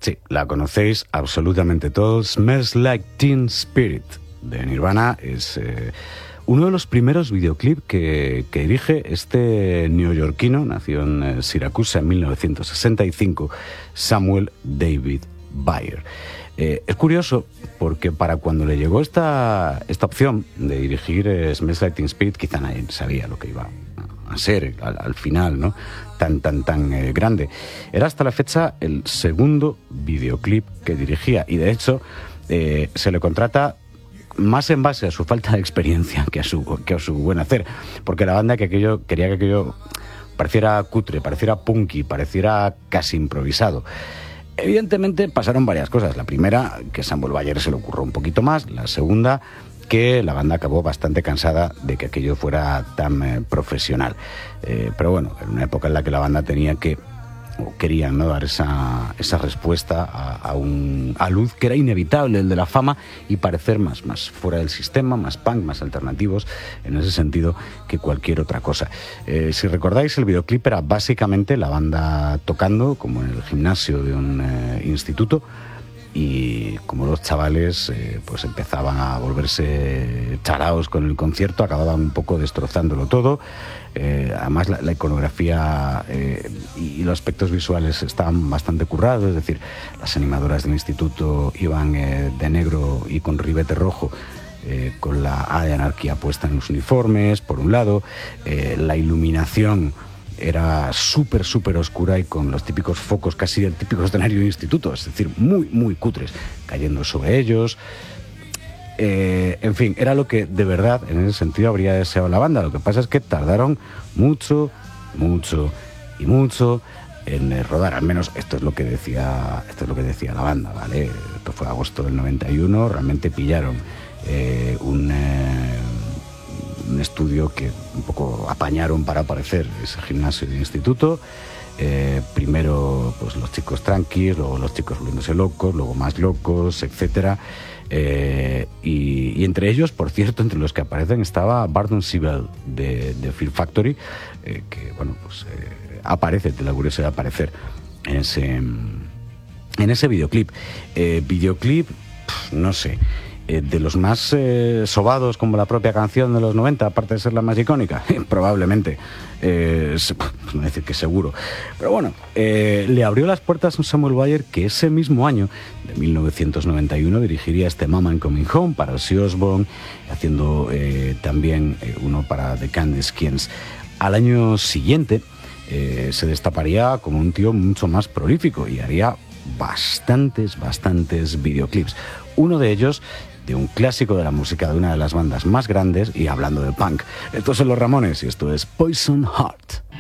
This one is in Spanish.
Sí, la conocéis absolutamente todos. Smells Like Teen Spirit de Nirvana es uno de los primeros videoclips que dirige este neoyorquino, nació en Siracusa en 1965, Samuel David Bayer. Es curioso porque para cuando le llegó esta opción de dirigir Smells Like Teen Spirit, quizá nadie sabía lo que iba a ser al final, ¿no? Tan grande. Era hasta la fecha el segundo videoclip que dirigía y de hecho se le contrata más en base a su falta de experiencia que a su buen hacer, porque la banda quería que aquello pareciera cutre, pareciera punky, pareciera casi improvisado. Evidentemente pasaron varias cosas. La primera, que Samuel Bayer se le ocurrió un poquito más. La segunda, que la banda acabó bastante cansada de que aquello fuera tan profesional. Pero bueno, en una época en la que la banda tenía que, o querían, ¿no?, dar esa respuesta a luz que era inevitable, el de la fama, y parecer más fuera del sistema, más punk, más alternativos, en ese sentido, que cualquier otra cosa. Si recordáis, el videoclip era básicamente la banda tocando, como en el gimnasio de un instituto, y como los chavales pues empezaban a volverse charaos con el concierto, acababan un poco destrozándolo todo. Además la iconografía y los aspectos visuales estaban bastante currados, es decir, las animadoras del instituto iban de negro y con ribete rojo, con la A de anarquía puesta en los uniformes, por un lado. La iluminación era súper oscura y con los típicos focos casi del típico escenario de instituto, es decir, muy cutres, cayendo sobre ellos. En fin, era lo que de verdad en ese sentido habría deseado la banda. Lo que pasa es que tardaron mucho en rodar. Al menos esto es lo que decía la banda, ¿vale? Esto fue agosto del 91. Realmente pillaron un estudio que un poco apañaron para aparecer ese gimnasio de instituto. Primero pues los chicos tranquis, luego los chicos volviéndose locos, luego más locos, etcétera. Y entre ellos, por cierto, entre los que aparecen estaba Barton Sibel de Fear Factory, que bueno, pues aparece, te la curiosidad de aparecer en ese videoclip. No sé, de los más sobados, como la propia canción de los 90, aparte de ser la más icónica, probablemente, no decir que seguro, pero bueno, le abrió las puertas a Samuel Bayer, que ese mismo año, de 1991, dirigiría este Mama I'm Coming Home para Ozzy Osbourne, haciendo también uno para The Candy Skins. Al año siguiente se destaparía como un tío mucho más prolífico y haría bastantes videoclips. Uno de ellos de un clásico de la música de una de las bandas más grandes, y hablando de punk. Estos son los Ramones y esto es Poison Heart.